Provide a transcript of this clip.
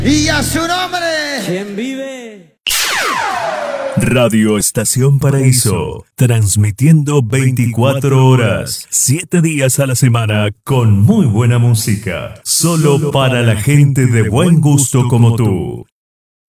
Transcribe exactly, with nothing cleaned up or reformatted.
Y a su nombre. ¿Quién vive? Radio Estación Paraíso, transmitiendo veinticuatro horas, siete días a la semana, con muy buena música, solo para la gente de buen gusto como tú.